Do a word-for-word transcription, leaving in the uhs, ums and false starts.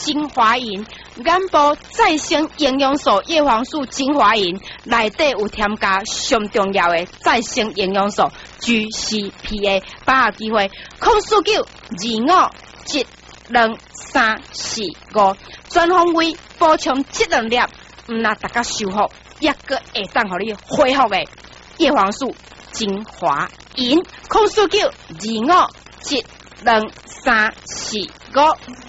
精华饮，眼部再生营养素叶黄素精华饮内底有添加上重要的再生营养素 G C P A， 把握机会，空四九二五七两三四五，全方位补充这两粒，唔那大家收获，也个会当互你恢复的叶黄素精华饮，空四九二五七两三四五。